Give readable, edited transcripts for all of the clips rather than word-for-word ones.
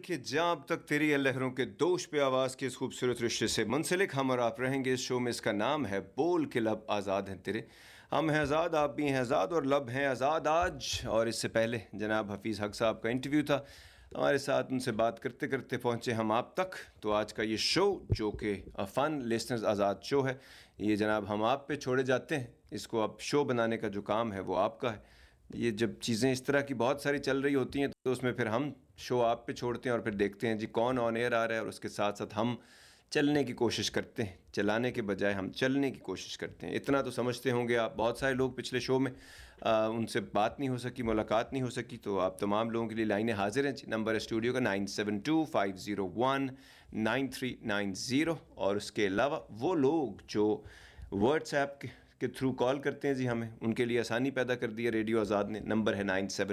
कि जहाँ अब तक तेरी लहरों के दोष पे आवाज़ के इस खूबसूरत रिश्ते से मुंसलिक हम और आप रहेंगे इस शो में। इसका नाम है बोल के लब आज़ाद हैं तेरे। हम हैं आज़ाद, आप भी हैं आज़ाद और लब हैं आज़ाद आज। और इससे पहले जनाब हफीज़ हक साहब का इंटरव्यू था, हमारे साथ उनसे बात करते करते पहुँचे हम आप तक। तो आज का ये शो जो कि फ़न लिसनर्स आज़ाद शो है, ये जनाब हम आप पे छोड़े जाते हैं। इसको अब शो बनाने का जो काम है वो आपका है। ये जब चीज़ें इस तरह की बहुत सारी चल रही होती हैं तो उसमें फिर हम शो आप पे छोड़ते हैं और फिर देखते हैं जी कौन ऑन एयर आ रहा है, और उसके साथ साथ हम चलने की कोशिश करते हैं। चलाने के बजाय हम चलने की कोशिश करते हैं। इतना तो समझते होंगे आप, बहुत सारे लोग पिछले शो में उनसे बात नहीं हो सकी, मुलाकात नहीं हो सकी, तो आप तमाम लोगों के लिए लाइनें हाजिर हैं। नंबर है स्टूडियो का 9725019390। और उसके अलावा वो लोग जो व्हाट्सएप के थ्रू कॉल करते हैं जी हमें, उनके लिए आसानी पैदा कर दी है रेडियो आज़ाद ने। नंबर है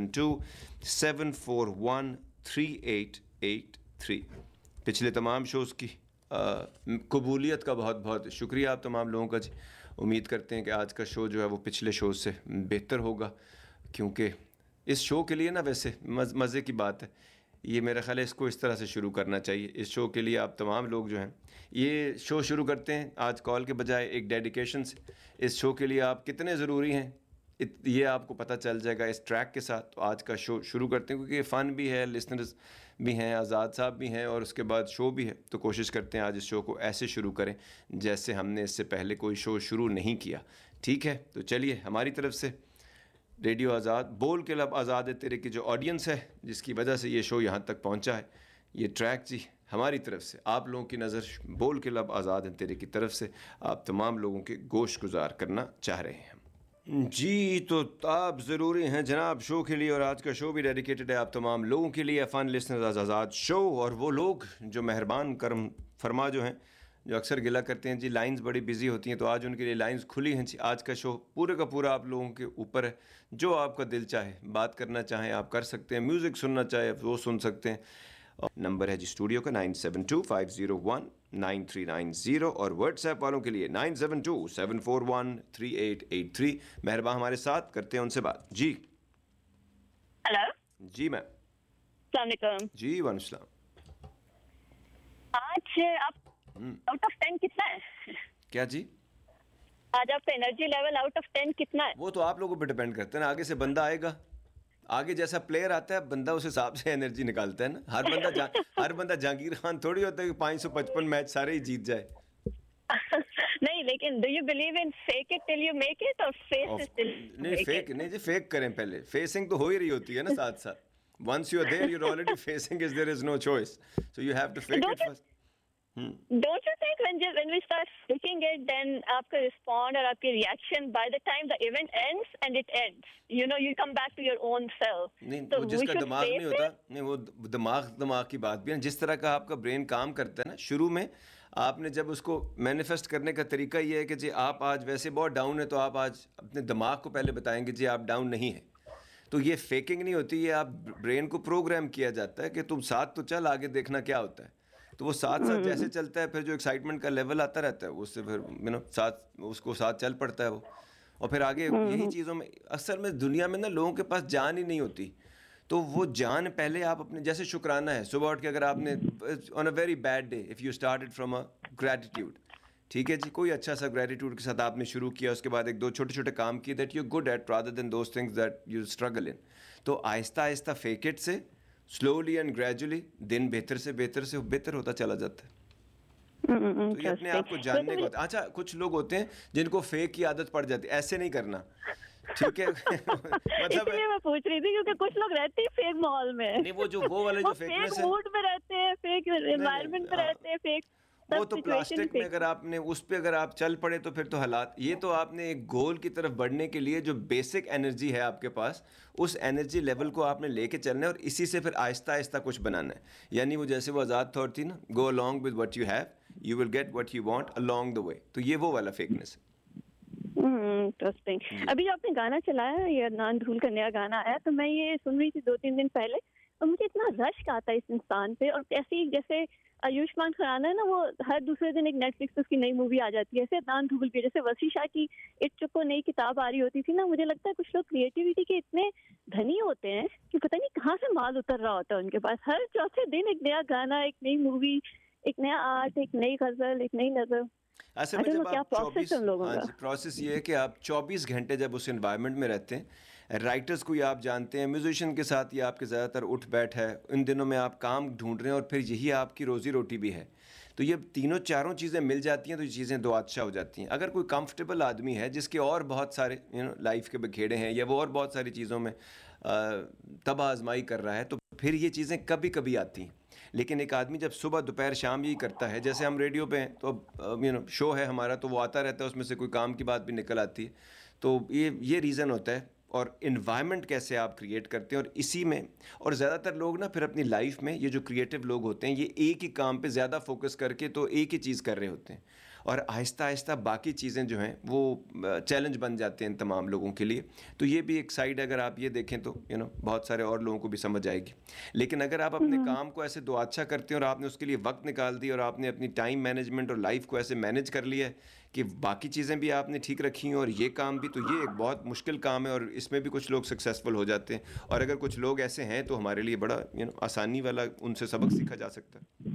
9727413883। पिछले तमाम शोज़ की कबूलियत का बहुत बहुत शुक्रिया आप तमाम लोगों का जी। उम्मीद करते हैं कि आज का शो जो है वो पिछले शो से बेहतर होगा, क्योंकि इस शो के लिए ना वैसे मज़े की बात है, ये मेरा ख्याल है इसको इस तरह से शुरू करना चाहिए। इस शो के लिए आप तमाम लोग जो हैं ये शो शुरू करते हैं आज कॉल के बजाय एक डेडिकेशन से। इस शो के लिए आप कितने ज़रूरी हैं ये आपको पता चल जाएगा इस ट्रैक के साथ। तो आज का शो शुरू करते हैं, क्योंकि फ़न भी है, लिसनर्स भी हैं, आज़ाद साहब भी हैं, और उसके बाद शो भी है। तो कोशिश करते हैं आज इस शो को ऐसे शुरू करें जैसे हमने इससे पहले कोई शो शुरू नहीं किया। ठीक है, तो चलिए हमारी तरफ से रेडियो आज़ाद बोल के लब आज़ाद है तेरे की जो ऑडियंस है, जिसकी वजह से ये शो यहाँ तक पहुँचा है, ये ट्रैक जी हमारी तरफ से आप लोगों की नज़र बोल के लब आज़ाद है तेरे की तरफ से आप तमाम लोगों के गोश गुजार करना चाह रहे हैं जी। तो आप ज़रूरी हैं जनाब शो के लिए, और आज का शो भी डेडिकेटेड है आप तमाम लोगों के लिए, फ़न लिसनर्स आज़ाद शो। और वो लोग जो मेहरबान करम फरमा जो हैं, जो अक्सर गिला करते हैं जी लाइंस बड़ी बिजी होती हैं, तो आज उनके लिए लाइंस खुली हैं जी। आज का शो पूरे का पूरा आप लोगों के ऊपर है। जो आपका दिल चाहे बात करना चाहें आप कर सकते हैं, म्यूज़िक सुनना चाहे वो सुन सकते हैं। नंबर है जी स्टूडियो का 9725019390, और व्हाट्सएप वालों के लिए 9727413883। मेहरबान हमारे साथ करते हैं उनसे बात जी। हेलो जी मैम। अस्सलाम वालेकुम जी वालेकुम सलाम। आज आप आउट ऑफ 10 कितना है? क्या जी? आज आपका एनर्जी लेवल आउट ऑफ 10 कितना है? वो तो आप लोगों पे डिपेंड करते हैं ना, आगे से बंदा आएगा, आगे जैसा प्लेयर आता है बंदा उस हिसाब से एनर्जी निकालता है ना। हर बंदा जहांगीर खान थोड़ी होता है कि 555 मैच सारे ही जीत जाए। नहीं, लेकिन do you believe in fake it till you make it, और फेस इट टिल नहीं फेक नहीं जी, फेक करें पहले, फेसिंग तो हो ही रही होती है ना साथ साथ। once you are there you're already facing it, there is no choice, so you have to fake it first. Don't you think when we start faking it, then आपका रिस्पॉन्ड और आपकी reaction by the time the event ends and it ends, you know, you come back to your own self. नहीं So वो जिसका दिमाग नहीं होता, नहीं वो दिमाग की बात भी है। जिस तरह का आपका ब्रेन काम करता है ना, शुरू में आपने जब उसको मैनिफेस्ट करने का तरीका ये है कि जी आप आज वैसे बहुत डाउन है, तो आप आज अपने दिमाग को पहले बताएंगे जी आप डाउन नहीं है। तो ये फेकिंग नहीं होती, ये आप ब्रेन को प्रोग्राम किया जाता है कि तुम साथ तो चल, आगे देखना क्या होता है। तो वो साथ साथ जैसे चलता है, फिर जो एक्साइटमेंट का लेवल आता रहता है उससे फिर साथ उसको साथ चल पड़ता है वो। और फिर आगे यही चीज़ों में अक्सर में दुनिया में ना लोगों के पास जान ही नहीं होती, तो वो जान पहले आप अपने, जैसे शुक्राना है, सुबह उठ के अगर आपने on a very bad day if you started from a gratitude, ठीक है जी, कोई अच्छा सा ग्रैटिट्यूड के साथ आपने शुरू किया, उसके बाद एक दो छोटे छोटे काम किए that you good at rather than those things that you struggle in. तो आहिस्ता आहिस्ता फेक इट से स्लोली एंड ग्रेजुअली दिन बेहतर से बेहतर होता चला जाता है। तो ये अपने आप को जानने का होता है। अच्छा, कुछ लोग होते हैं जिनको फेक की आदत पड़ जाती है, ऐसे नहीं करना, ठीक है। मतलब इसलिए मैं पूछ रही थी क्योंकि कुछ लोग रहते हैं फेक माहौल में। नहीं वो वाले जो फेकनेस है, फेक मूड में रहते हैं, फेक एनवायरनमेंट में रहते हैं, फेक वो तो प्लास्टिक में अगर आपने उस पे अगर आप चल पड़े तो फिर तो हालात। ये तो आपने एक गोल की तरफ बढ़ने के लिए जो बेसिक एनर्जी है आपके पास, उस एनर्जी लेवल को आपने लेके चलना है, और इसी से फिर आहिस्ता आहिस्ता कुछ बनाना है। यानी वो जैसे वो आज़ाद थॉट थी ना, go along with what you have, you will get what you want along the way. तो ये वो वाला फेकनेस है। इंटरेस्टिंग। अभी जो आपने गाना चलाया, ये नान धूल का नया गाना आया, तो मैं ये सुन रही थी 2-3 दिन पहले, और मुझे اتنا رشک آتا ہے اس انسان پہ. اور ایسے ہی جیسے آیوشمان کھرانا ہے نا, وہ ہر دوسرے دن ایک نیٹ فلکس کی نئی مووی آ جاتی ہے, ایسے عدنان دھوبل کی, جیسے وسیع شاہ کی اٹ چکو نئی کتاب آ رہی ہوتی تھی نا. مجھے لگتا ہے کچھ لوگ کریٹیوٹی کے اتنے دھنی ہوتے ہیں کہ پتہ نہیں کہاں سے مال اتر رہا ہوتا ہے ان کے پاس. ہر چوتھے دن ایک نیا گانا, ایک نئی مووی, ایک نیا آرٹ, ایک نئی غزل, ایک نئی نظر. اصل میں جب کیا آپ پروسیس 24 ہے ان لوگوں ہاں کا. جی پروسیس یہ ہے کہ آپ 24 گھنٹے جب اس انوائرمنٹ میں رہتے ہیں, رائٹرز کو یہ آپ جانتے ہیں, میوزیشین کے ساتھ یہ آپ کے زیادہ تر اٹھ بیٹھ ہے, ان دنوں میں آپ کام ڈھونڈ رہے ہیں اور پھر یہی آپ کی روزی روٹی بھی ہے, تو یہ تینوں چاروں چیزیں مل جاتی ہیں تو یہ چیزیں دو آتشا ہو جاتی ہیں. اگر کوئی کمفرٹیبل آدمی ہے جس کے اور بہت سارے لائف کے بکھیڑے ہیں, یا وہ اور بہت ساری چیزوں میں تباہ آزمائی کر رہا ہے, تو پھر یہ چیزیں کبھی کبھی آتی ہیں. لیکن ایک آدمی جب صبح دوپہر شام یہی کرتا ہے, جیسے ہم ریڈیو پہ ہیں تو شو ہے ہمارا, تو وہ آتا رہتا ہے, اس میں سے کوئی کام کی بات بھی نکل آتی ہے, تو یہ ریزن ہوتا ہے. اور انوائرمنٹ کیسے آپ کریٹ کرتے ہیں, اور اسی میں, اور زیادہ تر لوگ نا پھر اپنی لائف میں یہ جو کریٹو لوگ ہوتے ہیں یہ ایک ہی کام پہ زیادہ فوکس کر کے تو ایک ہی چیز کر رہے ہوتے ہیں, اور آہستہ آہستہ باقی چیزیں جو ہیں وہ چیلنج بن جاتے ہیں ان تمام لوگوں کے لیے. تو یہ بھی ایک سائڈ اگر آپ یہ دیکھیں تو بہت سارے اور لوگوں کو بھی سمجھ آئے گی. لیکن اگر آپ اپنے کام کو ایسے دو اچھا کرتے ہیں اور آپ نے اس کے لیے وقت نکال دی, اور آپ نے اپنی ٹائم مینجمنٹ اور لائف کو ایسے مینیج کر لیا ہے کہ باقی چیزیں بھی آپ نے ٹھیک رکھی ہیں اور یہ کام بھی, تو یہ ایک بہت مشکل کام ہے, اور اس میں بھی کچھ لوگ سکسیزفل ہو جاتے ہیں. اور اگر کچھ لوگ ایسے ہیں تو ہمارے لیے بڑا آسانی والا ان سے سبق سیکھا جا سکتا ہے.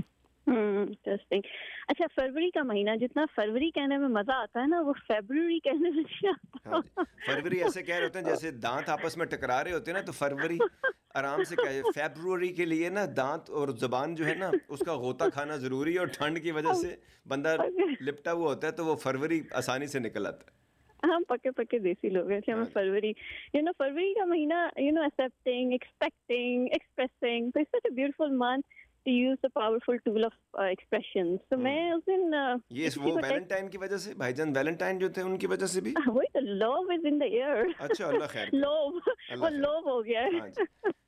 انٹرسٹنگ. اچھا, فروری کا مہینہ, جتنا فروری کہنے میں مزہ آتا ہے نا, وہ فیبروری کہنے میں نہیں ہاں جی, آتا. فروری ایسے کہہ رہے ہوتے ہیں جیسے دانت آپس میں ٹکرا رہے ہوتے ہیں نا, تو فروری آرام سے کہے. فیبروری کے لیے نا دانت اور زبان جو ہے نا اس کا غوطہ کھانا ضروری ہے, اور ٹھنڈ کی وجہ سے بندہ لپٹا ہوا ہوتا ہے, تو وہ فروری آسانی سے نکل آتا ہے. ہم پکے پکے دیسی لوگ ہیں, ہمیں فروری, فروری کا مہینہ, ایکسپیکٹنگ, ایکسپریسنگ, تو it's such a beautiful month to use the powerful tool of expression. So میں اس دن یہ وہ ویلنٹائن کی وجہ سے, بھائی جان ویلنٹائن جو تھے ان کی وجہ سے بھی, وہی تو love is in the air. اچھا اللہ خیر وہ love ہو گیا ہے.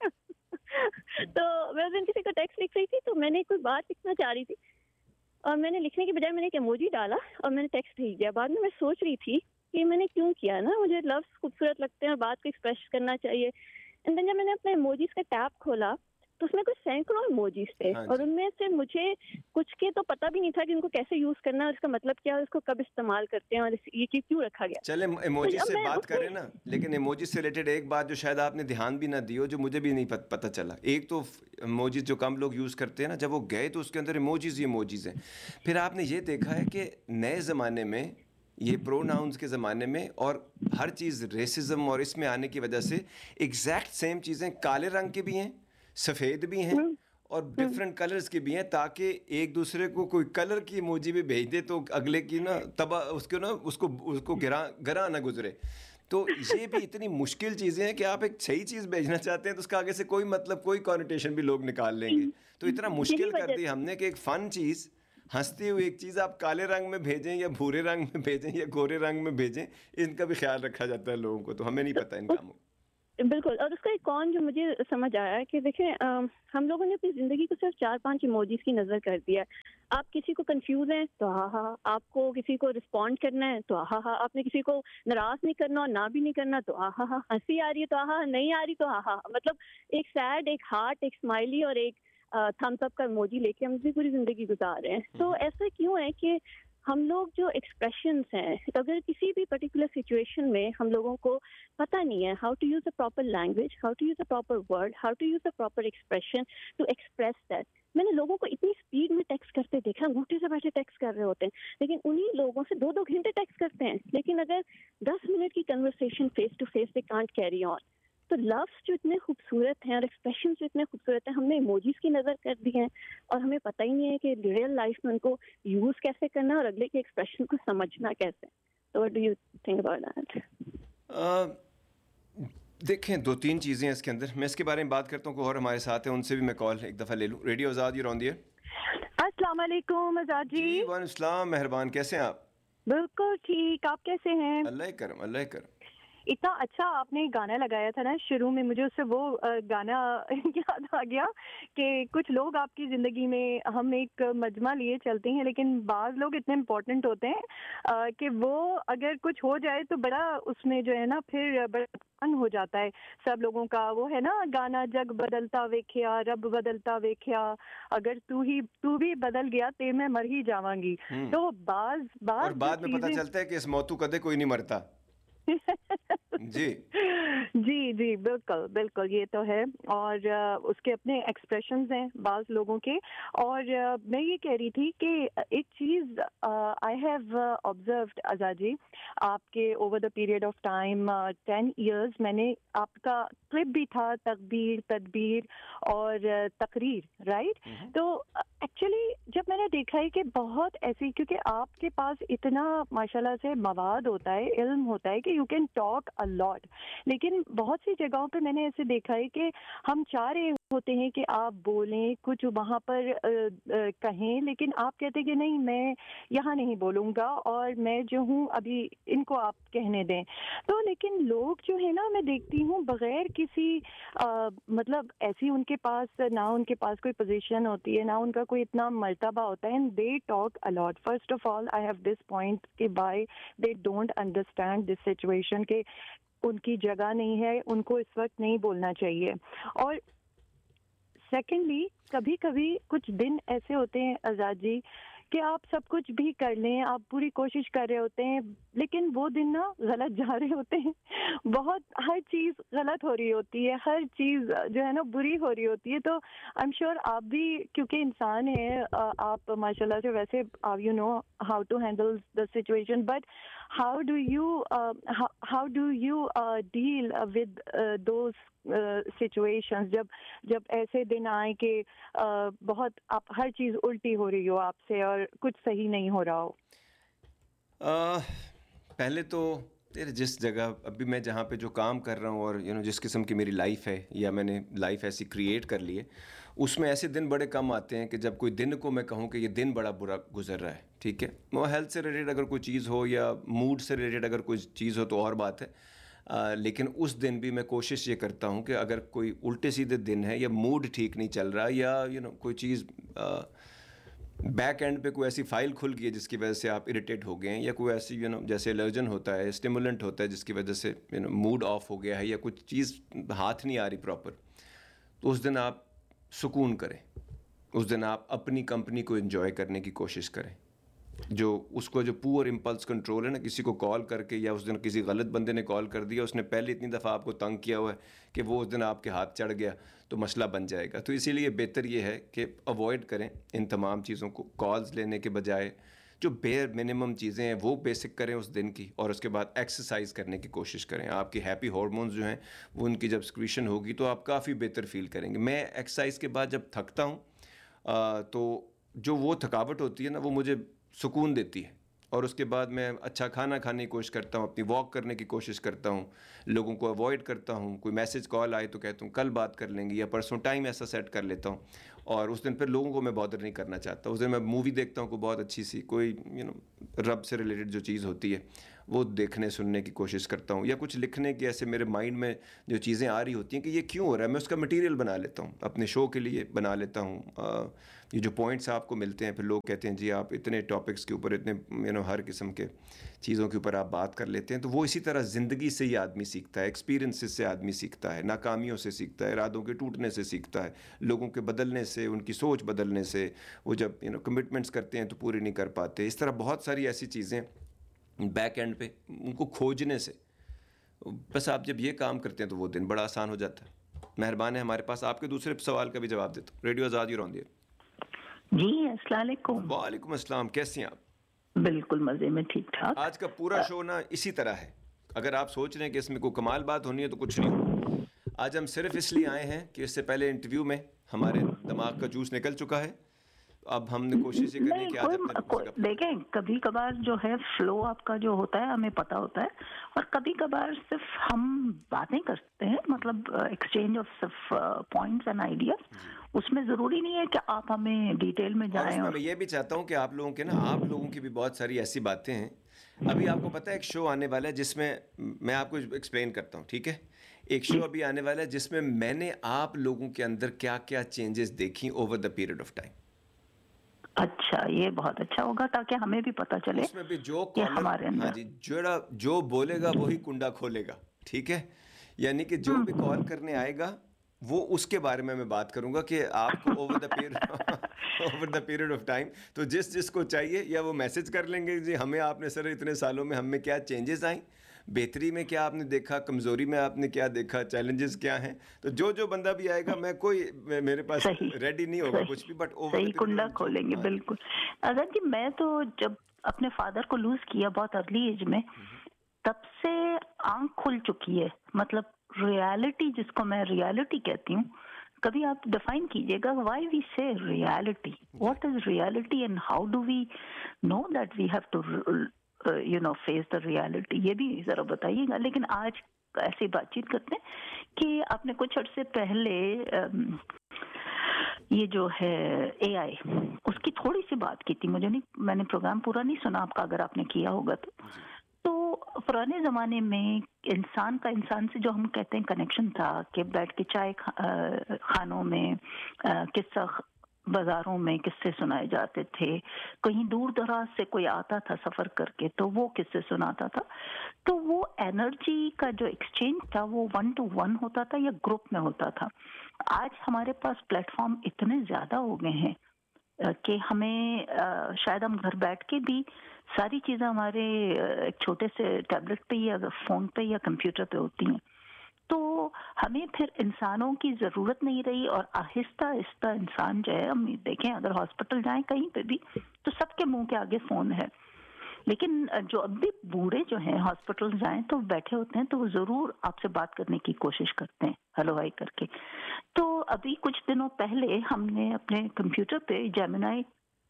تو میں اس دن کسی کو ٹیکسٹ لکھ رہی تھی, تو میں نے کوئی بات لکھنا چاہ رہی تھی, اور میں نے لکھنے کے بجائے میں نے ایک ایموجی ڈالا اور میں نے ٹیکسٹ بھیج دیا. بعد میں سوچ رہی تھی کہ میں نے کیوں کیا نا, مجھے لفظ خوبصورت لگتے ہیں اور بات کو ایکسپریس کرنا چاہیے. اینڈ دین جب میں نے اپنے ایموجیز کا ٹیب کھولا تو اس میں کچھ سینکڑوں ایموجیز تھے, اور ان میں سے مجھے کچھ کے تو پتہ بھی نہیں تھا کہ ان کو کیسے یوز کرنا ہے, اور اس کا مطلب کیا ہے, اس کو کب استعمال کرتے ہیں, اور یہ کیوں رکھا گیا. چلیں ایموجی سے بات کریں نا, لیکن ایموجی سے ریلیٹڈ ایک بات جو شاید آپ نے دھیان بھی نہ دی ہو, جو مجھے بھی نہیں پتہ چلا. ایک تو ایموجیز جو کم لوگ یوز کرتے ہیں نا, جب وہ گئے تو اس کے اندر ایموجیز ہی ایموجیز ہیں. پھر آپ نے یہ دیکھا ہے کہ نئے زمانے میں, یہ پروناؤنس کے زمانے میں, اور ہر چیز ریسزم اور اس میں آنے کی وجہ سے ایگزیکٹ سیم چیزیں کالے رنگ کے بھی ہیں, سفید بھی ہیں, اور ڈفرینٹ کلرز کے بھی ہیں, تاکہ ایک دوسرے کو کوئی کلر کی ایموجی بھی بھیج دے تو اگلے کی نا تباہ اس کو گراں نہ گزرے. تو یہ بھی اتنی مشکل چیزیں ہیں کہ آپ ایک صحیح چیز بھیجنا چاہتے ہیں تو اس کا آگے سے کوئی مطلب, کوئی کانوٹیشن بھی لوگ نکال لیں گے. تو اتنا مشکل کر دی ہم نے کہ ایک فن چیز, ہنستی ہوئی ایک چیز آپ کالے رنگ میں بھیجیں یا بھورے رنگ میں بھیجیں یا گورے رنگ میں بھیجیں, ان کا بھی خیال رکھا جاتا ہے لوگوں کو, تو ہمیں نہیں پتہ ان کاموں. بالکل. اور اس کا ایک کون جو مجھے سمجھ آیا ہے کہ دیکھیں, ہم لوگوں نے اپنی زندگی کو صرف 4-5 ایموجیز کی نظر کر دیا. آپ کسی کو کنفیوز ہیں تو ہاں ہاں, آپ کو کسی کو رسپونڈ کرنا ہے تو ہاں ہاں, آپ نے کسی کو ناراض نہیں کرنا اور نہ بھی نہیں کرنا تو ہاں ہاں, ہنسی آ رہی ہے تو ہاں ہاں, نہیں آ رہی تو ہاں ہاں. مطلب ایک سیڈ, ایک ہارٹ, ایک اسمائلی اور ایک تھمس اپ کا ایموجی لے کے ہم اپنی پوری زندگی گزار رہے ہیں. تو ایسا کیوں ہے کہ ہم لوگ جو ایکسپریشنس ہیں, اگر کسی بھی پرٹیکولر سچویشن میں ہم لوگوں کو پتہ نہیں ہے how to use a proper language, how to use a proper word, how to use a proper expression to express that. میں نے لوگوں کو اتنی اسپیڈ میں ٹیکسٹ کرتے دیکھا, انگوٹھے سے بیٹھے ٹیکسٹ کر رہے ہوتے ہیں, لیکن انہی لوگوں سے 2-2 گھنٹے ٹیکسٹ کرتے ہیں. لیکن اگر 10 منٹ کی conversation face to face they can't carry on. تو لفظ جو اتنے خوبصورت ہیں اور ایکسپریشن جو اتنے خوبصورت ہیں, ہم نے ایموجیز کی نظر کر دی ہیں, اور ہمیں پتہ ہی نہیں ہے کہ ریئل لائف میں ان کو یوز کیسے کرنا اور اگلے کے ایکسپریشن کو سمجھنا کیسے. تو what do you think about that? دیکھیں 2-3 چیزیں ہیں اس کے اندر. میں اس کے بارے میں بات کرتا ہوں, کوئی اور ہمارے ساتھ ہیں, ان سے بھی میں کال ایک دفعہ لے لوں. ریڈیو آزاد, یہ روندی ہے. السلام علیکم آزاد جی. وعلیکم السلام, مہربان, کیسے ہیں آپ؟ بالکل ٹھیک, آپ کیسے ہیں؟ اللہ کرم, اللہ کرم. اتنا اچھا آپ نے گانا لگایا تھا نا شروع میں، مجھے اس سے وہ گانا یاد آ گیا کہ کچھ لوگ آپ کی زندگی میں ہم ایک مجمع لیے چلتے ہیں، لیکن بعض لوگ اتنے امپورٹنٹ ہوتے ہیں کہ وہ اگر کچھ ہو جائے تو بڑا اس میں جو ہے نا پھر بڑا نقصان ہو جاتا ہے سب لوگوں کا. وہ ہے نا گانا، جگ بدلتا ویکھیا رب بدلتا ویکھیا، اگر تو بھی بدل گیا تے میں مر ہی جاواں گی. تو بعض اور بعض جو بعد میں پتہ چیزیں چلتا ہے کہ اس موتو کدے کوئی نہیں مرتا. جی جی جی بالکل بالکل، یہ تو ہے. اور اس کے اپنے ایکسپریشنز ہیں بعض لوگوں کے. اور میں یہ کہہ رہی تھی کہ ایک چیز آئی ہیو آبزروڈ ازا جی، آپ کے over the period of time 10 years میں نے آپ کا کلپ بھی تھا تکبیر تدبیر اور تقریر، رائٹ؟ تو ایکچولی جب میں نے دیکھا ہے کہ بہت ایسی، کیونکہ آپ کے پاس اتنا ماشاءاللہ سے مواد ہوتا ہے، علم ہوتا ہے کہ یو کین ٹاک اے لاٹ، لیکن بہت سی جگہوں پہ میں نے ایسے دیکھا ہے کہ ہم چاہ رہے ہوتے ہیں کہ آپ بولیں کچھ وہاں پر کہیں، لیکن آپ کہتے ہیں کہ نہیں میں یہاں نہیں بولوں گا اور میں جو ہوں ابھی ان کو آپ کہنے دیں. تو لیکن لوگ جو ہے نا، میں دیکھتی ہوں بغیر کسی مطلب ایسی ان کے پاس نہ ان کے پاس کوئی پوزیشن ہوتی ہے، نہ ان کا کوئی اتنا مرتبہ ہوتا ہے، and they talk allot. First of all I have this point کہ by they don't understand this situation کہ ان کی جگہ نہیں ہے، ان کو اس وقت نہیں بولنا چاہیے. اور سیکنڈلی کبھی کبھی کچھ دن ایسے ہوتے ہیں آزاد جی کہ آپ سب کچھ بھی کر لیں، آپ پوری کوشش کر رہے ہوتے ہیں، لیکن وہ دن نا غلط جا رہے ہوتے ہیں. بہت ہر چیز غلط ہو رہی ہوتی ہے، ہر چیز جو ہے نا بری ہو رہی ہوتی ہے. تو آئی ایم شیور آپ بھی کیونکہ انسان ہیں، آپ ماشاء اللہ سے ویسے you know how to handle the situation, but how do you deal with those situation جب ایسے دن آئے کہ بہت آپ ہر چیز الٹی ہو رہی ہو آپ سے اور کچھ صحیح نہیں ہو رہا ہو؟ پہلے تو جس جگہ ابھی میں جہاں پہ جو کام کر رہا ہوں اور جس قسم کی میری لائف ہے یا میں نے لائف ایسی کریٹ کر لی ہے، اس میں ایسے دن بڑے کم آتے ہیں کہ جب کوئی دن کو میں کہوں کہ یہ دن بڑا برا گزر رہا ہے. ٹھیک ہے، وہ ہیلتھ سے ریلیٹڈ اگر کوئی چیز ہو یا موڈ سے ریلیٹڈ اگر کوئی چیز ہو تو اور بات ہے. لیکن اس دن بھی میں کوشش یہ کرتا ہوں کہ اگر کوئی الٹے سیدھے دن ہے یا موڈ ٹھیک نہیں چل رہا یا کوئی چیز بیک اینڈ پہ کوئی ایسی فائل کھل گئی ہے جس کی وجہ سے آپ اریٹیٹ ہو گئے ہیں، یا کوئی ایسی جیسے الرجن ہوتا ہے، اسٹیمولنٹ ہوتا ہے جس کی وجہ سے موڈ آف ہو گیا ہے یا کچھ چیز ہاتھ نہیں آ رہی پراپر، تو اس دن آپ سکون کریں. اس دن آپ اپنی کمپنی کو انجوائے کرنے کی کوشش کریں. جو اس کو جو پور امپلس کنٹرول ہے نا، کسی کو کال کر کے، یا اس دن کسی غلط بندے نے کال کر دیا، اس نے پہلے اتنی دفعہ آپ کو تنگ کیا ہوا ہے کہ وہ اس دن آپ کے ہاتھ چڑھ گیا تو مسئلہ بن جائے گا. تو اسی لیے بہتر یہ ہے کہ اوائڈ کریں ان تمام چیزوں کو. کالز لینے کے بجائے جو بیئر منیمم چیزیں ہیں وہ بیسک کریں اس دن کی، اور اس کے بعد ایکسرسائز کرنے کی کوشش کریں. آپ کی ہیپی ہارمونز جو ہیں وہ ان کی جب سکریشن ہوگی تو آپ کافی بہتر فیل کریں گے. میں ایکسرسائز کے بعد جب تھکتا ہوں تو جو وہ تھکاوٹ ہوتی ہے نا وہ مجھے سکون دیتی ہے، اور اس کے بعد میں اچھا کھانا کھانے کی کوشش کرتا ہوں، اپنی واک کرنے کی کوشش کرتا ہوں، لوگوں کو اوائڈ کرتا ہوں. کوئی میسج کال آئے تو کہتا ہوں کل بات کر لیں گے، یا پرسوں ٹائم ایسا سیٹ کر لیتا ہوں. اور اس دن پھر لوگوں کو میں بادر نہیں کرنا چاہتا. اس دن میں مووی دیکھتا ہوں کوئی بہت اچھی سی، کوئی رب سے ریلیٹڈ جو چیز ہوتی ہے وہ دیکھنے سننے کی کوشش کرتا ہوں، یا کچھ لکھنے کی ایسے میرے مائنڈ میں جو چیزیں آ رہی ہوتی ہیں کہ یہ کیوں ہو رہا ہے، میں اس کا مٹیریل بنا لیتا ہوں، اپنے شو کے لیے بنا لیتا ہوں. یہ جو پوائنٹس آپ کو ملتے ہیں، پھر لوگ کہتے ہیں جی آپ اتنے ٹاپکس کے اوپر اتنے ہر قسم کے چیزوں کے اوپر آپ بات کر لیتے ہیں. تو وہ اسی طرح زندگی سے ہی آدمی سیکھتا ہے، ایکسپیرینسز سے آدمی سیکھتا ہے، ناکامیوں سے سیکھتا ہے، ارادوں کے ٹوٹنے سے سیکھتا ہے، لوگوں کے بدلنے سے، ان کی سوچ بدلنے سے. وہ جب کمٹمنٹس کرتے ہیں تو پوری نہیں کر پاتے. اس طرح بہت ساری ایسی چیزیں بیک اینڈ پہ ان کو کھوجنے سے. بس آپ جب یہ کام کرتے ہیں تو وہ دن بڑا آسان ہو جاتا ہے. مہربان ہے ہمارے پاس آپ کے دوسرے سوال کا بھی جواب دیتا ہوں. ریڈیو آزاد رون دیے. جی السلام علیکم. وعلیکم السلام، کیسی ہیں آپ؟ بالکل مزے میں، ٹھیک ٹھاک. آج کا پورا شو نا اسی طرح ہے. اگر آپ سوچ رہے ہیں کہ اس میں کوئی کمال بات ہونی ہے تو کچھ نہیں ہو. آج ہم صرف اس لیے آئے ہیں کہ اس سے پہلے انٹرویو میں ہمارے دماغ کا جوس نکل چکا ہے. اب ہم نے کوشش یہ کرنی ہے کہ آج اپنا جو دیکھیں کبھی کبھار جو ہے فلو آپ کا جو ہوتا ہے ہمیں پتہ ہوتا ہے، اور کبھی کبھار صرف ہم باتیں کرتے ہیں، مطلب ایکسچینج آف صرف پوائنٹس اینڈ آئیڈیاز. اس میں ضروری نہیں ہے کہ آپ ہمیں ڈیٹیل میں اور جائیں. اس میں میں یہ بھی چاہتا ہوں کہ آپ لوگوں کے بھی بہت ساری ایسی باتیں ہیں ابھی آپ کو پتہ ہے ایک شو آنے والا ہے جس میں آپ کو ایکسپلین کرتا ہوں, ٹھیک ہے. ایک شو ابھی آنے والا ہے جس میں نے آپ لوگوں کے اندر کیا کیا چینجز دیکھی over the period of time. اچھا, یہ بہت اچھا ہوگا تاکہ ہمیں بھی پتہ چلے اس میں بھی جو کہ کالر, ہمارے ہاں اندر. جی, جو بولے گا وہی کنڈا کھولے گا, ٹھیک ہے. یعنی کہ جو بھی کال کرنے آئے گا وہ اس کے بارے میں بات کروں گا کہ آپ کو over the period of time, تو جس کو چاہیے یا وہ میسج کر لیں گے جی ہمیں آپ نے سر اتنے سالوں میں ہم میں کیا چینجز آئیں, بہتری میں کیا آپ نے دیکھا, کمزوری میں آپ نے کیا دیکھا, چیلنجز کیا ہیں. تو جو بندہ بھی آئے گا, میرے پاس ریڈی نہیں ہوگا کچھ بھی, بٹ اوور صحیح کنڈا کھولیں گے. بالکل. اگر جی میں تو جب اپنے فادر کو لوز کیا بہت ارلی ایج میں, تب سے آنکھ کھل چکی ہے. مطلب ریالٹی, جس کو میں ریالٹی کہتی ہوں, کبھی آپ ڈیفائن کیجئے گا وائی وی سے reality, what is reality and how do we know that we have to face the reality, یہ بھی ذرا بتائیے گا. لیکن آج ایسی بات چیت کرتے ہیں کہ آپ نے کچھ عرصے پہلے یہ جو ہے اے آئی, اس کی تھوڑی سی بات کی تھی. میں نے پروگرام پورا نہیں سنا آپ کا, اگر آپ نے کیا ہوگا تو پرانے زمانے میں انسان سے جو ہم کہتے ہیں کنیکشن تھا کہ بیٹھ کے چائے خانوں میں قصہ, بازاروں میں قصے سنائے جاتے تھے, کہیں دور دراز سے کوئی آتا تھا سفر کر کے تو وہ قصے سناتا تھا, تو وہ انرجی کا جو ایکسچینج تھا وہ 1 to 1 ہوتا تھا یا گروپ میں ہوتا تھا. آج ہمارے پاس پلیٹ فارم اتنے زیادہ ہو گئے ہیں کہ ہمیں شاید ہم گھر بیٹھ کے بھی ساری چیزیں ہمارے ایک چھوٹے سے ٹیبلٹ پہ یا فون پہ یا کمپیوٹر پہ ہوتی ہیں. تو ہمیں پھر انسانوں کی ضرورت نہیں رہی, اور آہستہ آہستہ انسان جو ہے, ہم دیکھیں اگر ہاسپٹل جائیں کہیں پہ بھی تو سب کے منہ کے آگے فون ہے. لیکن جو اب بھی بوڑھے جو ہیں ہاسپٹل جائیں تو بیٹھے ہوتے ہیں تو وہ ضرور آپ سے بات کرنے کی کوشش کرتے ہیں ہلو ہائی کر کے. تو ابھی کچھ دنوں پہلے ہم نے اپنے کمپیوٹر پہ جیمنائی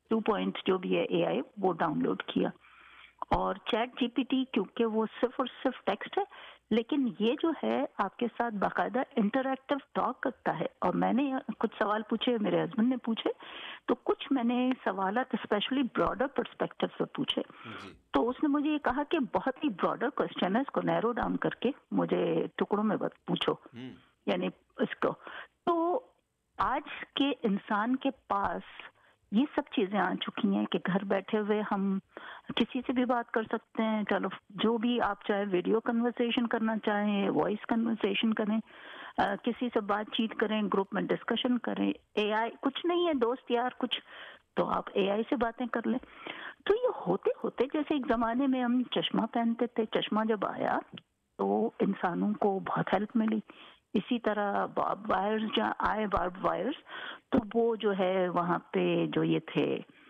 2 جو بھی ہے اے آئی وہ ڈاؤن لوڈ کیا, اور چیٹ جی پی ٹی کیونکہ وہ صرف اور صرف ٹیکسٹ ہے, لیکن یہ جو ہے آپ کے ساتھ باقاعدہ انٹریکٹیو ٹاک کرتا ہے. اور میں نے کچھ سوال پوچھے, میرے ہسبینڈ نے پوچھے, تو کچھ میں نے سوالات اسپیشلی براڈر پرسپیکٹو سے پوچھے. تو اس نے مجھے یہ کہا کہ بہت ہی براڈر کوسچن ہے, اس کو نیرو ڈاؤن کر کے مجھے ٹکڑوں میں پوچھو, یعنی اس کو. تو آج کے انسان کے پاس یہ سب چیزیں آ چکی ہیں کہ گھر بیٹھے ہوئے ہم کسی سے بھی بات کر سکتے ہیں. چلو جو بھی آپ چاہے, ویڈیو کنورسیشن کرنا چاہیں, وائس کنورسیشن کریں, کسی سے بات چیت کریں, گروپ میں ڈسکشن کریں. اے آئی کچھ نہیں ہے دوست یار, کچھ تو آپ اے آئی سے باتیں کر لیں. تو یہ ہوتے ہوتے جیسے ایک زمانے میں ہم چشمہ پہنتے تھے, چشمہ جب آیا تو انسانوں کو بہت ہیلپ ملی. اسی طرح بارب وائرز جہاں آئے, بارب وائرز, تو وہ جو ہے وہاں پہ جو یہ تھے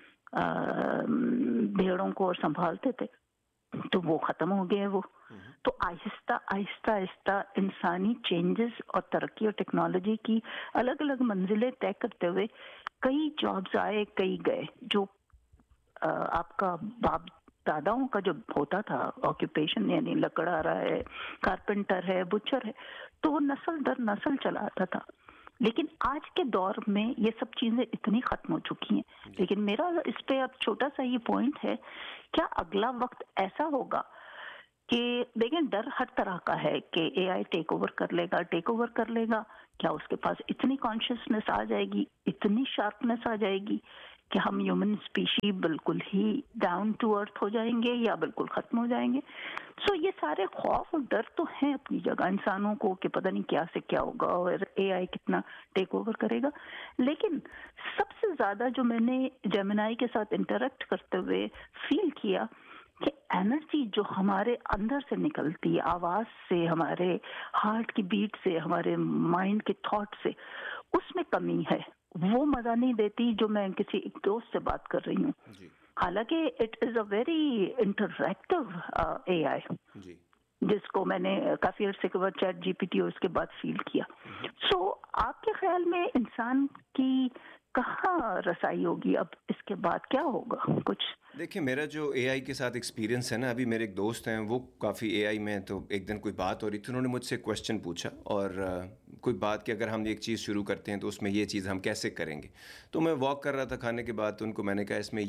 بھیڑوں کو سنبھالتے تھے تو وہ ختم ہو گئے وہ. تو آہستہ آہستہ آہستہ انسانی چینجز اور ترقی اور ٹیکنالوجی کی الگ الگ منزلیں طے کرتے ہوئے کئی جابز آئے, کئی گئے. جو آپ کا باپ داداؤں کا جو ہوتا تھا آکوپیشن, یعنی لکڑہارا ہے, کارپینٹر ہے, بچر ہے, تو وہ نسل در نسل چلا آتا تھا. لیکن آج کے دور میں یہ سب چیزیں اتنی ختم ہو چکی ہیں. لیکن میرا اس پہ اب چھوٹا سا یہ پوائنٹ ہے, کیا اگلا وقت ایسا ہوگا کہ دیکھیں ڈر ہر طرح کا ہے کہ اے آئی ٹیک اوور کر لے گا. کیا اس کے پاس اتنی کانشیسنیس آ جائے گی, اتنی شارپنیس آ جائے گی کہ ہم ہیومن اسپیشی بالکل ہی ڈاؤن ٹو ارتھ ہو جائیں گے یا بالکل ختم ہو جائیں گے. سو یہ سارے خوف اور ڈر تو ہیں اپنی جگہ انسانوں کو کہ پتہ نہیں کیا سے کیا ہوگا اور اے آئی کتنا ٹیک اوور کرے گا. لیکن سب سے زیادہ جو میں نے جیمنائی کے ساتھ انٹریکٹ کرتے ہوئے فیل کیا کہ انرجی جو ہمارے اندر سے نکلتی ہے, آواز سے, ہمارے ہارٹ کی بیٹ سے, ہمارے مائنڈ کے تھاٹ سے, اس میں کمی ہے. وہ مزہ نہیں دیتی جو میں کسی ایک دوست سے بات کر رہی ہوں. حالانکہ it is a very interactive اے آئی, جس کو میں نے کافی عرصے کے بعد چیٹ جی پی ٹی اور اس کے بعد فیل کیا. سو آپ کے خیال میں انسان کی कहाँ रसाई होगी, अब इसके बाद क्या होगा कुछ? देखिए, मेरा जो एआई के साथ एक्सपीरियंस है ना, अभी मेरे एक दोस्त हैं, वो काफ़ी एआई में हैं, तो एक दिन कोई बात हो रही थी, उन्होंने मुझसे क्वेश्चन पूछा और कोई बात कि अगर हम एक चीज़ शुरू करते हैं तो उसमें ये चीज़ हम कैसे करेंगे। तो मैं वॉक कर रहा था खाने के बाद, तो उनको मैंने कहा इसमें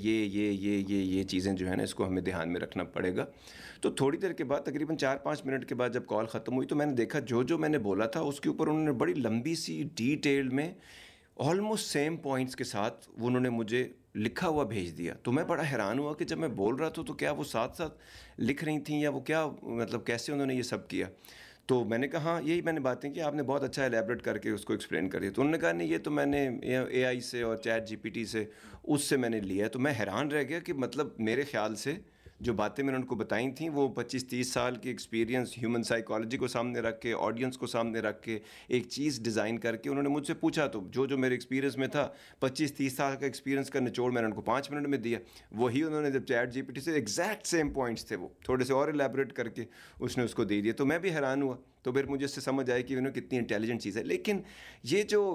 ये चीज़ें जो है ना, इसको हमें ध्यान में रखना पड़ेगा। तो थोड़ी देर के बाद, तकरीबन 4-5 मिनट के बाद जब कॉल ख़त्म हुई, तो मैंने देखा जो जो मैंने बोला था उसके ऊपर उन्होंने बड़ी लंबी सी डिटेल में ऑलमोस्ट सेम पॉइंट्स के साथ वो उन्होंने मुझे लिखा हुआ भेज दिया। तो मैं बड़ा हैरान हुआ कि जब मैं बोल रहा था तो क्या वो साथ साथ लिख रही थी, या वो क्या, मतलब कैसे उन्होंने ये सब किया। तो मैंने कहा हाँ, यही मैंने बातें की, आपने बहुत अच्छा एलैबोरेट करके उसको एक्सप्लेन कर दिया। तो उन्होंने कहा नहीं, ये तो मैंने एआई से और चैट जीपीटी से, उससे मैंने लिया है। तो मैं हैरान रह गया कि मतलब मेरे ख्याल से जो बातें मैंने उनको बताई थी, वो 25-30 साल की एक्सपीरियंस, ह्यूमन साइकोलॉजी को सामने रख के, ऑडियंस को सामने रख के एक चीज़ डिज़ाइन करके उन्होंने मुझसे पूछा। तो जो जो मेरे एक्सपीरियंस में था, 25-30 साल का एक्सपीरियंस का निचोड़ मैंने उनको 5 मिनट में दिया। वही उन्होंने जब चैट जीपीटी से एग्जैक्ट सेम पॉइंट्स थे, वो थोड़े से और एलैबोरेट करके उसने उसको दे दिया। तो मैं भी हैरान हुआ। तो फिर मुझे इससे समझ आई कि उन्होंने कितनी इंटेलिजेंट चीज़ है। लेकिन ये जो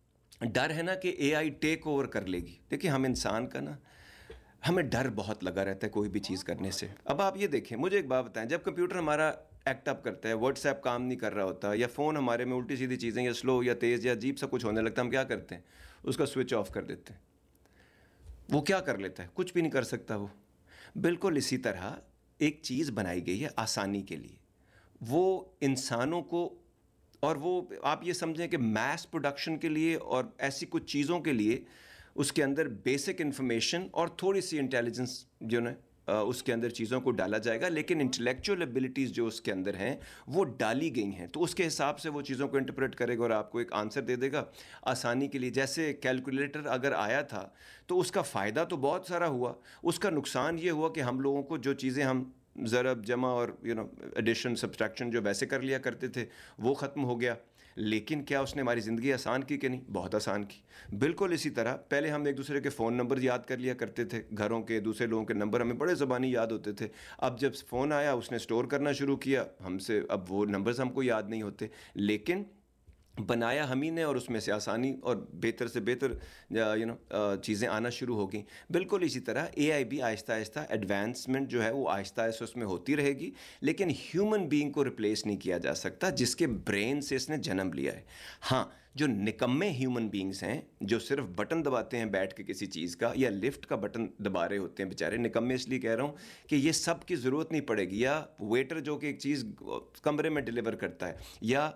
डर है ना कि एआई टेक ओवर कर लेगी, देखिए हम इंसान का ना, हमें डर बहुत लगा रहता है कोई भी चीज़ करने से। अब आप ये देखें, मुझे एक बात बताएं, जब कंप्यूटर हमारा एक्ट अप करता है, व्हाट्सएप काम नहीं कर रहा होता, या फ़ोन हमारे में उल्टी सीधी चीज़ें या स्लो या तेज़ या अजीब सा कुछ होने लगता है, हम क्या करते हैं? उसका स्विच ऑफ कर देते हैं। वो क्या कर लेता है? कुछ भी नहीं कर सकता वो। बिल्कुल इसी तरह एक चीज़ बनाई गई है आसानी के लिए, वो इंसानों को, और वो आप ये समझें कि मैस प्रोडक्शन के लिए और ऐसी कुछ चीज़ों के लिए उसके अंदर बेसिक इन्फॉर्मेशन और थोड़ी सी इंटेलिजेंस जो ना उसके अंदर चीज़ों को डाला जाएगा, लेकिन इंटेलेक्चुअल एबिलिटीज़ जो उसके अंदर हैं वो डाली गई हैं। तो उसके हिसाब से वो चीज़ों को इंटरप्रेट करेगा और आपको एक आंसर दे देगा आसानी के लिए। जैसे कैलकुलेटर अगर आया था तो उसका फ़ायदा तो बहुत सारा हुआ, उसका नुकसान ये हुआ कि हम लोगों को जो चीज़ें हम ज़रब जमा और एडिशन सब्सट्रैक्शन जो वैसे कर लिया करते थे वो ख़त्म हो गया। लेकिन क्या उसने हमारी ज़िंदगी आसान की कि नहीं? बहुत आसान की। बिल्कुल इसी तरह पहले हम एक दूसरे के फ़ोन नंबर याद कर लिया करते थे, घरों के, दूसरे लोगों के नंबर हमें बड़े ज़बानी याद होते थे। अब जब फ़ोन आया, उसने स्टोर करना शुरू किया हमसे, अब वो नंबर्स हमको याद नहीं होते, लेकिन बनाया हम ही ने, और उसमें से आसानी और बेहतर से बेहतर चीज़ें आना शुरू हो गई। बिल्कुल इसी तरह एआई भी आहिस्ता आहिस्ता एडवांसमेंट जो है वो आहिस्ता आहिस्ता उसमें होती रहेगी, लेकिन ह्यूमन बीइंग को रिप्लेस नहीं किया जा सकता जिसके ब्रेन से इसने जन्म लिया है। हाँ, जो निकम्मे ह्यूमन बींग्स हैं, जो सिर्फ बटन दबाते हैं बैठ के किसी चीज़ का, या लिफ्ट का बटन दबा रहे होते हैं, बेचारे निकम्मे इसलिए कह रहा हूँ कि ये सब की ज़रूरत नहीं पड़ेगी। या वेटर जो कि एक चीज़ कमरे में डिलीवर करता है, या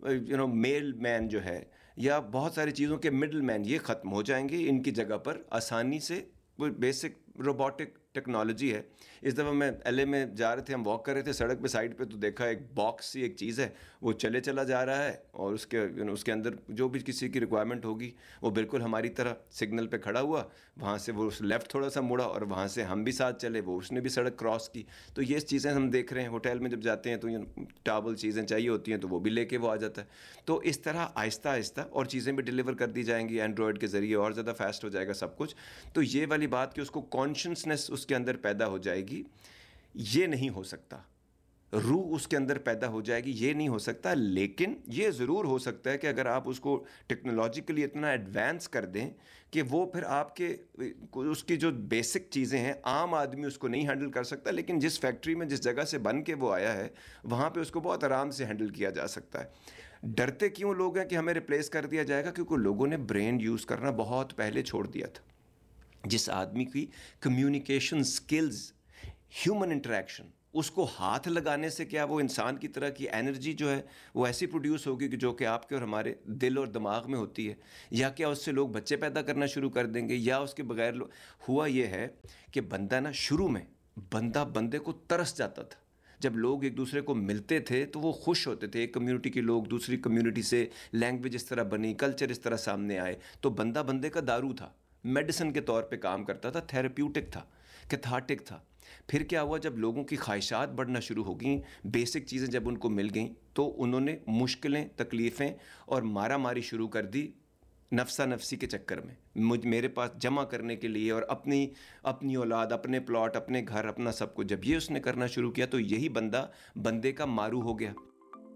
मेल मैन जो है, या बहुत सारी चीज़ों के मिडल मैन, ये ख़त्म हो जाएंगे। इनकी जगह पर आसानी से कोई बेसिक रोबोटिक टेक्नोलॉजी है। इस दफ़ा मैं एलए में जा रहे थे, हम वॉक कर रहे थे सड़क पे साइड पे, तो देखा एक बॉक्स सी एक चीज़ है, वो चला जा रहा है, और उसके अंदर जो भी किसी की रिक्वायरमेंट होगी वो बिल्कुल हमारी तरह सिग्नल पे खड़ा हुआ, वहाँ से वो लेफ़्ट थोड़ा सा मुड़ा और वहाँ से हम भी साथ चले, वो उसने भी सड़क क्रॉस की। तो ये चीज़ें हम देख रहे हैं। होटल में जब जाते हैं तो टावल चीज़ें चाहिए होती हैं तो वो भी लेके वो आ जाता है। तो इस तरह आहिस्ता आहिस्ता और चीज़ें भी डिलीवर कर दी जाएंगी एंड्रॉयड के ज़रिए, और ज़्यादा फास्ट हो जाएगा सब कुछ। तो ये वाली बात कि उसको कॉन्शियसनेस उसके अंदर पैदा हो जाएगी, ये नहीं हो सकता। रूह उसके अंदर पैदा हो जाएगी, ये नहीं हो सकता। लेकिन ये ज़रूर हो सकता है कि अगर आप उसको टेक्नोलॉजिकली इतना एडवांस कर दें कि वो फिर आपके उसकी जो बेसिक चीज़ें हैं आम आदमी उसको नहीं हैंडल कर सकता, लेकिन जिस फैक्ट्री में जिस जगह से बन के वो आया है वहाँ पे उसको बहुत आराम से हैंडल किया जा सकता है। डरते क्यों लोग हैं कि हमें रिप्लेस कर दिया जाएगा? क्योंकि लोगों ने ब्रेन यूज़ करना बहुत पहले छोड़ दिया था। जिस आदमी की कम्युनिकेशन स्किल्स, ह्यूमन इंटरेक्शन, उसको हाथ लगाने से क्या वो इंसान की तरह की एनर्जी जो है वो ऐसी प्रोड्यूस होगी कि जो कि आपके और हमारे दिल और दिमाग में होती है? या क्या उससे लोग बच्चे पैदा करना शुरू कर देंगे? या उसके बगैर हुआ ये है कि बंदा ना, शुरू में बंदा बंदे को तरस जाता था। जब लोग एक दूसरे को मिलते थे तो वो खुश होते थे, एक कम्युनिटी के लोग दूसरी कम्युनिटी से, लैंग्वेज इस तरह बनी, कल्चर इस तरह सामने आए, तो बंदा बंदे का दारू था, मेडिसिन के तौर पे काम करता था, थेरेप्यूटिक था, कैथार्टिक था। फिर क्या हुआ? जब लोगों की ख्वाहिशात बढ़ना शुरू हो गई, बेसिक चीज़ें जब उनको मिल गई, तो उन्होंने मुश्किलें, तकलीफ़ें और मारा मारी शुरू कर दी नफसा नफसी के चक्कर में, मेरे पास जमा करने के लिए, और अपनी औलाद, अपने प्लॉट, अपने घर, अपना सब कुछ। जब ये उसने करना शुरू किया तो यही बंदा बंदे का मारू हो गया।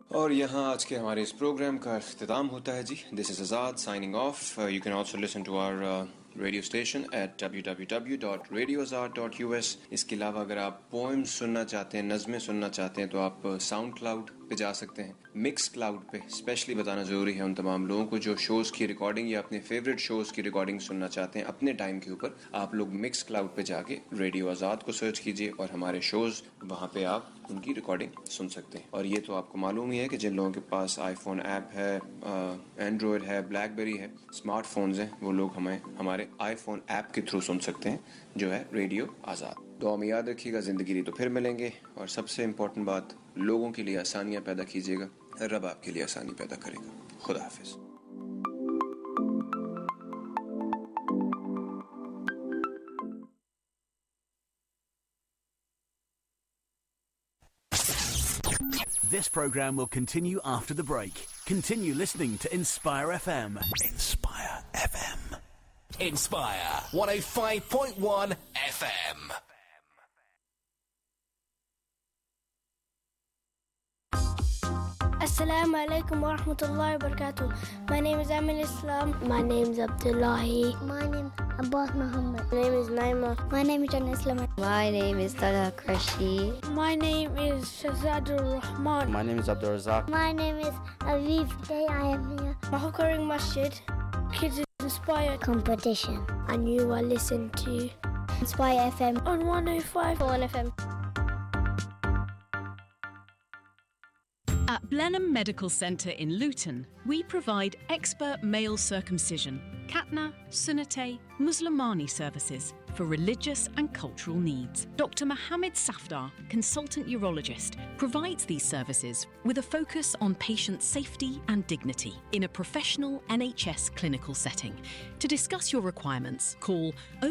और यहाँ आज के हमारे इस प्रोग्राम का इख्तिताम होता है जी. This is Azad signing off. You can also listen to our radio station at www.radioazad.us. इसके अलावा अगर आप पोएम्स सुनना चाहते हैं, नज़में सुनना चाहते हैं तो आप साउंड क्लाउड पे जा सकते हैं. मिक्स क्लाउड पे स्पेशली बताना ज़रूरी है उन तमाम लोगों को जो शोज़ की रिकॉर्डिंग या अपने फेवरेट शोज़ की रिकॉर्डिंग सुनना चाहते हैं अपने टाइम के ऊपर. आप लोग मिक्स क्लाउड पे जाके रेडियो आज़ाद को सर्च कीजिए और हमारे शोज़ वहाँ पे आप उनकी रिकॉर्डिंग सुन सकते हैं. और ये तो आपको मालूम ही है कि जिन लोगों के पास आईफोन ऐप है, एंड्रॉयड है, ब्लैकबेरी है, स्मार्टफोन्स हैं, वो लोग हमारे आईफोन ऐप के थ्रू सुन सकते हैं जो है रेडियो आज़ाद. दुआ में याद रखिएगा, ज़िंदगी रही तो फिर मिलेंगे. और सबसे इम्पोर्टेंट बात, लोगों के लिए आसानियाँ पैदा कीजिएगा, रब आपके लिए आसानी पैदा करेगा. खुदा हाफिज़. This program will continue after the break. Continue listening to Inspire FM. Inspire FM. Inspire 105.1 FM. Assalamu alaikum wa rahmatullahi wa barakatuh. My name is Amin Islam. My name is Abdullahi. My name is Abbas Muhammad. My name is Naima. My name is Jannah Islam. My name is Talha Krashi. My name is Shahzadur Rahman. My name is Abdul Razak. My name is Aviv. Today I am here. Mahakaring Masjid. Kids Inspire Competition. And you are listening to Inspire FM on 105.1 FM. At Blenheim Medical Centre in Luton, we provide expert male circumcision, Khatna, Sunnate, Muslimani services for religious and cultural needs. Dr. Mohammed Safdar, consultant urologist, provides these services with a focus on patient safety and dignity in a professional NHS clinical setting. To discuss your requirements, call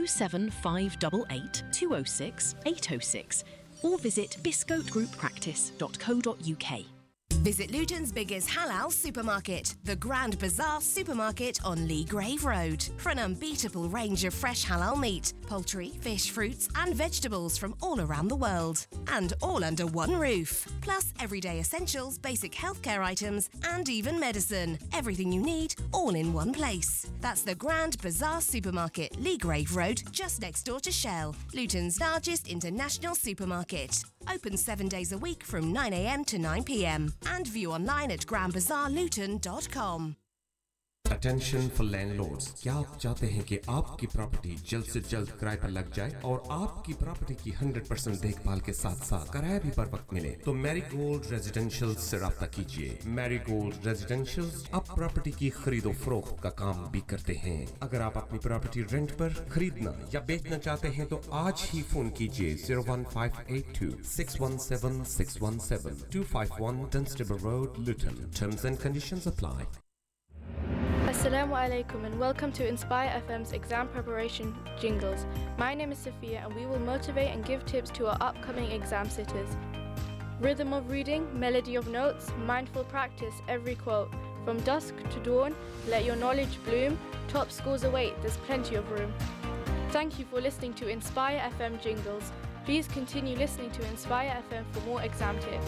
07588 206 806 or visit biscoatgrouppractice.co.uk. Visit Luton's biggest halal supermarket, the Grand Bazaar Supermarket on Lee Grave Road, for an unbeatable range of fresh halal meat, poultry, fish, fruits and vegetables from all around the world. And all under one roof. Plus everyday essentials, basic healthcare items and even medicine. Everything you need, all in one place. That's the Grand Bazaar Supermarket, Lee Grave Road, just next door to Shell, Luton's largest international supermarket. Open 7 days a week from 9 a.m. to 9 p.m. and view online at grandbazaarluton.com. Attention for landlords. क्या आप चाहते हैं कि आपकी property जल्द से जल्द किराए पर लग जाए और आपकी प्रॉपर्टी की 100% देखभाल के साथ-साथ किराया भी पर वक्त मिले? तो मैरीगोल्ड रेजिडेंशियल्स से राब्ता कीजिए. मैरीगोल्ड रेजिडेंशियल्स अब प्रॉपर्टी की खरीदो फरोख्त का काम भी करते हैं. अगर आप अपनी प्रॉपर्टी रेंट पर खरीदना या बेचना चाहते हैं तो आज ही फोन कीजिए 01582 617 617 251 Dunstable Road, Luton. Terms and conditions apply. Assalamu alaikum and welcome to Inspire FM's exam preparation jingles. My name is Sophia and we will motivate and give tips to our upcoming exam sitters. Rhythm of reading, melody of notes, mindful practice, every quote. From dusk to dawn, let your knowledge bloom. Top scores await, there's plenty of room. Thank you for listening to Inspire FM jingles. Please continue listening to Inspire FM for more exam tips.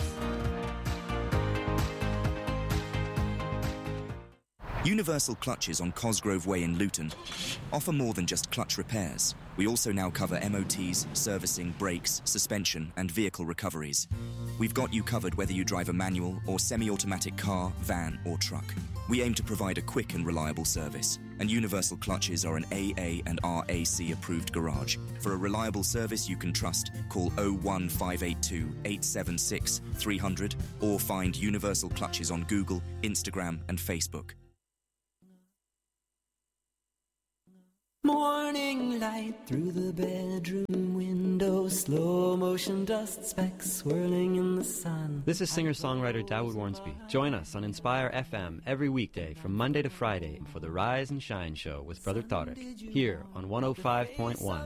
Universal Clutches on Cosgrove Way in Luton offer more than just clutch repairs. We also now cover MOTs, servicing, brakes, suspension and vehicle recoveries. We've got you covered whether you drive a manual or semi-automatic car, van or truck. We aim to provide a quick and reliable service, and Universal Clutches are an AA and RAC approved garage. For a reliable service you can trust, call 01582 876 300 or find Universal Clutches on Google, Instagram and Facebook. Morning light through the bedroom window, slow motion dust specks swirling in the sun. This is singer-songwriter Dawood Warnsby. Join us on Inspire FM every weekday from Monday to Friday for the Rise and Shine Show with Brother Tariq, here on 105.1